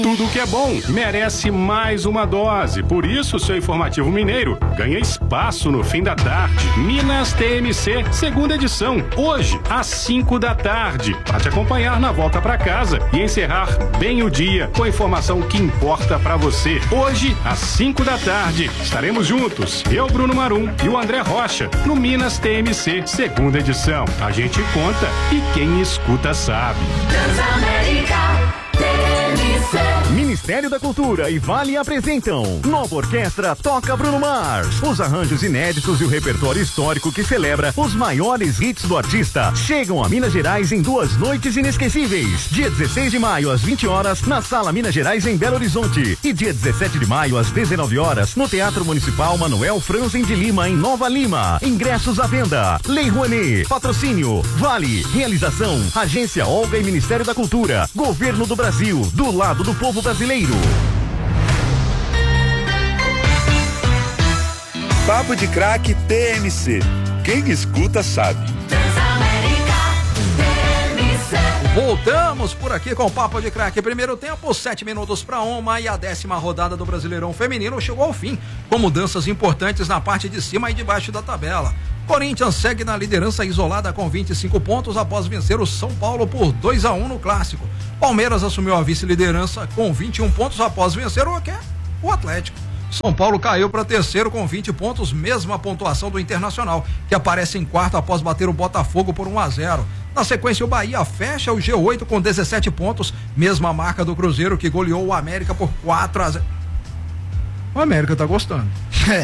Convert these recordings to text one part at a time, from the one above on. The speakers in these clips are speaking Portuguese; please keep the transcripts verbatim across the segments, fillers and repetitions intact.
Tudo que é bom merece mais uma dose. Por isso, seu Informativo Mineiro ganha espaço no fim da tarde. Minas T M C, segunda edição, hoje, às cinco da tarde. Para te acompanhar na volta para casa e encerrar bem o dia com a informação que importa para você. Hoje, às cinco da tarde, estaremos juntos. Eu, Bruno Marum e o André Rocha, no Minas T M C, segunda edição. A gente conta e quem escuta sabe. Ministério da Cultura e Vale apresentam Nova Orquestra Toca Bruno Mars. Os arranjos inéditos e o repertório histórico que celebra os maiores hits do artista chegam a Minas Gerais em duas noites inesquecíveis. Dia dezesseis de maio às vinte horas na Sala Minas Gerais em Belo Horizonte e dia dezessete de maio às dezenove horas no Teatro Municipal Manuel Franzen de Lima em Nova Lima. Ingressos à venda. Lei Rouanet. Patrocínio Vale. Realização Agência Olga e Ministério da Cultura. Governo do Brasil. Do lado do povo brasileiro. Papo de Craque T M C. Quem escuta sabe. Voltamos por aqui com o Papo de Craque. Primeiro tempo, sete minutos para uma e a décima rodada do Brasileirão Feminino chegou ao fim, com mudanças importantes na parte de cima e de baixo da tabela. Corinthians segue na liderança isolada com vinte e cinco pontos após vencer o São Paulo por dois a um no Clássico. Palmeiras assumiu a vice-liderança com vinte e um pontos após vencer o quê? O Atlético. São Paulo caiu para terceiro com vinte pontos, mesma pontuação do Internacional, que aparece em quarto após bater o Botafogo por um a zero. Na sequência, o Bahia fecha o G oito com dezessete pontos, mesma marca do Cruzeiro, que goleou o América por quatro a zero. O América tá gostando. É.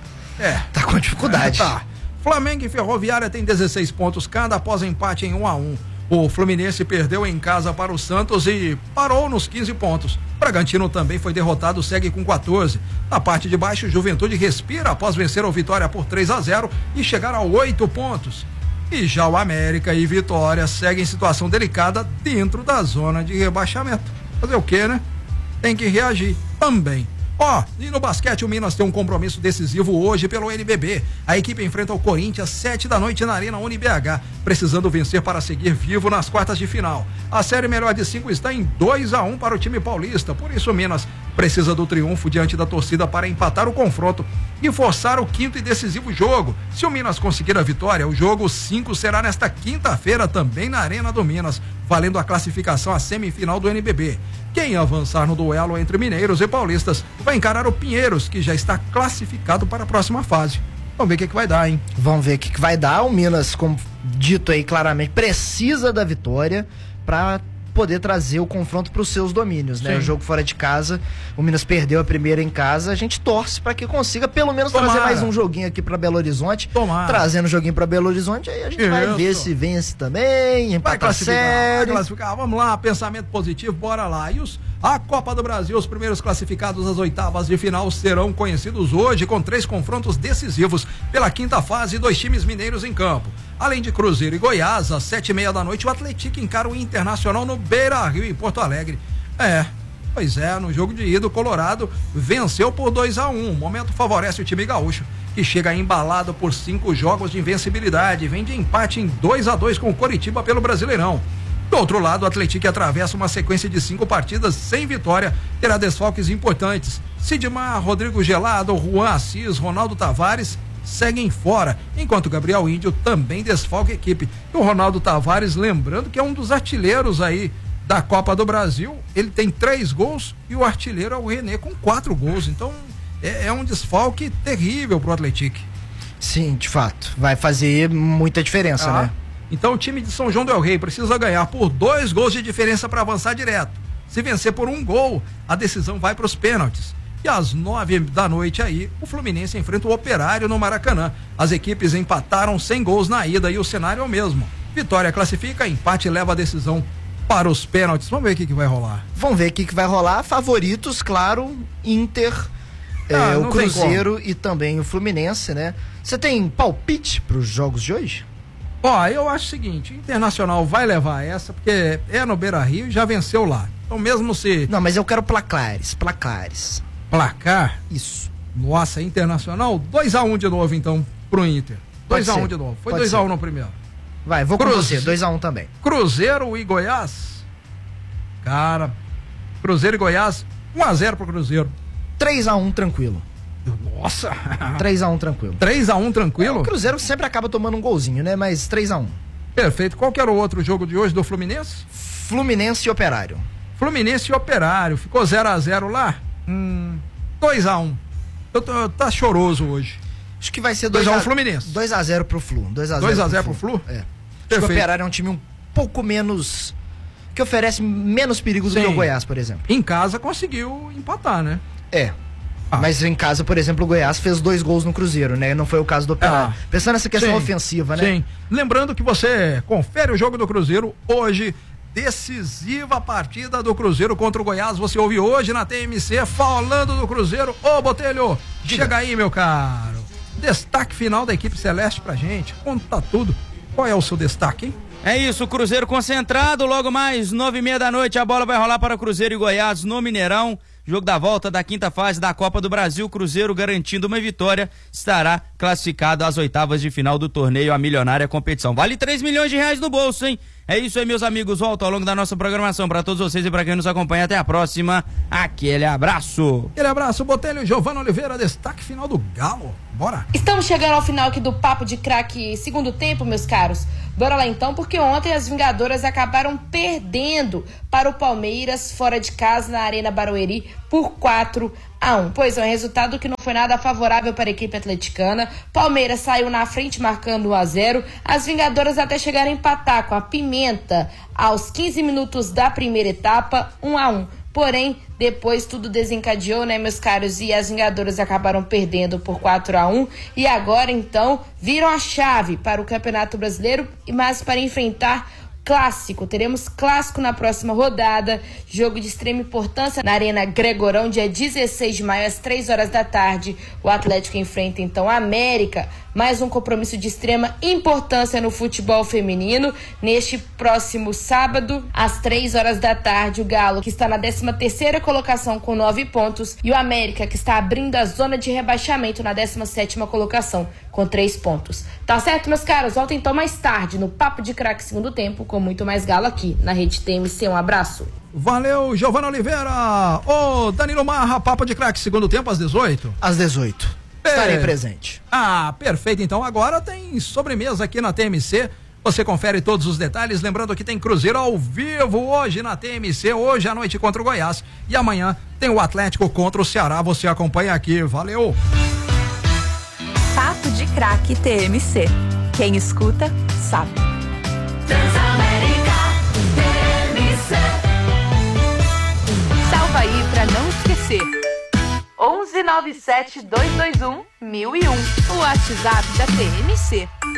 É. Tá com dificuldade. É, tá. Flamengo e Ferroviária têm dezesseis pontos cada após empate em um a um. O Fluminense perdeu em casa para o Santos e parou nos quinze pontos. Bragantino também foi derrotado, segue com quatorze. Na parte de baixo, Juventude respira após vencer o Vitória por três a zero e chegar a oito pontos. E já o América e Vitória seguem em situação delicada dentro da zona de rebaixamento. Fazer o quê, né? Tem que reagir também. Ó, oh, e no basquete o Minas tem um compromisso decisivo hoje pelo N B B. A equipe enfrenta o Corinthians sete da noite na Arena UniBH, precisando vencer para seguir vivo nas quartas de final. A série melhor de cinco está em dois a um para o time paulista, por isso o Minas precisa do triunfo diante da torcida para empatar o confronto e forçar o quinto e decisivo jogo. Se o Minas conseguir a vitória, o jogo cinco será nesta quinta-feira também na Arena do Minas, valendo a classificação à semifinal do N B B. Quem avançar no duelo entre mineiros e paulistas vai encarar o Pinheiros, que já está classificado para a próxima fase. Vamos ver o que, que vai dar, hein? Vamos ver o que, que vai dar. O Minas, como dito aí claramente, precisa da vitória para poder trazer o confronto para os seus domínios, né? Sim. O jogo fora de casa, o Minas perdeu a primeira em casa, a gente torce para que consiga pelo menos Tomara. trazer mais um joguinho aqui para Belo Horizonte. Tomara. Trazendo um joguinho para Belo Horizonte, aí a gente Isso. vai ver se vence também, empata a série. Vai classificar, vamos lá, pensamento positivo, bora lá. E os, a Copa do Brasil, os primeiros classificados às oitavas de final serão conhecidos hoje com três confrontos decisivos pela quinta fase e dois times mineiros em campo. Além de Cruzeiro e Goiás, às sete e meia da noite, o Atlético encara o Internacional no Beira-Rio, em Porto Alegre. É, pois é, no jogo de ida, o Colorado venceu por dois a um. O momento favorece o time gaúcho, que chega embalado por cinco jogos de invencibilidade. Vem de empate em dois a dois com o Coritiba pelo Brasileirão. Do outro lado, o Atlético atravessa uma sequência de cinco partidas sem vitória, terá desfalques importantes. Sidmar, Rodrigo Gelado, Juan Assis, Ronaldo Tavares seguem fora, enquanto Gabriel Índio também desfalca a equipe. E o Ronaldo Tavares, lembrando que é um dos artilheiros aí da Copa do Brasil, ele tem três gols e o artilheiro é o René com quatro gols, então é, é um desfalque terrível pro Atlético. Sim, de fato, vai fazer muita diferença, ah, né? Então o time de São João del Rei precisa ganhar por dois gols de diferença para avançar direto. Se vencer por um gol, a decisão vai para os pênaltis. E às nove da noite aí, o Fluminense enfrenta o Operário no Maracanã. As equipes empataram sem gols na ida e o cenário é o mesmo. Vitória classifica, empate leva a decisão para os pênaltis. Vamos ver o que, que vai rolar. Vamos ver o que, que vai rolar. Favoritos, claro, Inter, ah, é, o Cruzeiro e também o Fluminense, né? Você tem palpite para os jogos de hoje? Ó, eu acho o seguinte, o Internacional vai levar essa, porque é no Beira-Rio e já venceu lá. Então mesmo se... Não, mas eu quero placares, placares. Placar? Isso. Nossa, Internacional, dois a um de novo então pro Inter. dois a um de novo. Foi dois a um no primeiro. Vai, vou Cruze... com você, dois a um também. Cruzeiro e Goiás. Cara, Cruzeiro e Goiás, um a zero pro Cruzeiro. três a um tranquilo. Nossa! três a um tranquilo. três a um tranquilo? É, o Cruzeiro sempre acaba tomando um golzinho, né? Mas três a um. Perfeito. Qual que era o outro jogo de hoje do Fluminense? Fluminense e Operário. Fluminense e Operário. Ficou zero a zero lá? Hum, dois a um. Eu tô, tá choroso hoje. Acho que vai ser dois a um Fluminense. dois a zero pro Flu. dois a zero pro Flu? É. Acho que o Operário é um time um pouco menos... que oferece menos perigo do Sim. que o Goiás, por exemplo. Em casa conseguiu empatar, né? É. Ah. Mas em casa, por exemplo, o Goiás fez dois gols no Cruzeiro, né? Não foi o caso do Operário. Ah. Pensando nessa questão sim, ofensiva, né? Sim. Lembrando que você confere o jogo do Cruzeiro hoje, decisiva partida do Cruzeiro contra o Goiás. Você ouve hoje na T M C falando do Cruzeiro. Ô, Botelho, Diga. Chega aí, meu caro. Destaque final da equipe celeste pra gente. Conta tudo. Qual é o seu destaque, hein? É isso, o Cruzeiro concentrado, logo mais nove e meia da noite, a bola vai rolar para o Cruzeiro e Goiás no Mineirão, jogo da volta da quinta fase da Copa do Brasil. Cruzeiro garantindo uma vitória, estará classificado às oitavas de final do torneio, a milionária competição. Vale três milhões de reais no bolso, hein? É isso aí, meus amigos, volto ao longo da nossa programação para todos vocês e para quem nos acompanha, até a próxima, aquele abraço. Aquele abraço, Botelho. Giovana Oliveira, destaque final do Galo, bora. Estamos chegando ao final aqui do Papo de Craque segundo tempo, meus caros. Bora lá então, porque ontem as Vingadoras acabaram perdendo para o Palmeiras fora de casa na Arena Barueri por quatro a um. Pois é, um resultado que não foi nada favorável para a equipe atleticana. Palmeiras saiu na frente marcando um a zero. As Vingadoras até chegaram a empatar com a Pimenta aos quinze minutos da primeira etapa, um a um. Porém, depois tudo desencadeou, né, meus caros? E as Vingadoras acabaram perdendo por quatro a um. E agora, então, viram a chave para o Campeonato Brasileiro, mas para enfrentar clássico. Teremos clássico na próxima rodada, jogo de extrema importância na Arena Gregorão, dia dezesseis de maio, às três horas da tarde. O Atlético enfrenta, então, a América. Mais um compromisso de extrema importância no futebol feminino. Neste próximo sábado, às três horas da tarde, o Galo, que está na décima terceira colocação com nove pontos, e o América, que está abrindo a zona de rebaixamento na décima sétima colocação com três pontos. Tá certo, meus caros? Volta então mais tarde no Papo de Craque segundo tempo, com muito mais Galo aqui na Rede T M C. Um abraço. Valeu, Giovana Oliveira. Ô, Danilo Marra, Papo de Craque segundo tempo às dezoito? Às dezoito. Estarei presente. Ah, perfeito. Então agora tem sobremesa aqui na T M C. Você confere todos os detalhes. Lembrando que tem Cruzeiro ao vivo hoje na T M C, hoje à noite contra o Goiás. E amanhã tem o Atlético contra o Ceará. Você acompanha aqui. Valeu. Papo de Craque T M C. Quem escuta, sabe. Transamérica T M C. Salva aí pra não esquecer. onze nove sete dois dois um mil e um. O WhatsApp da T M C.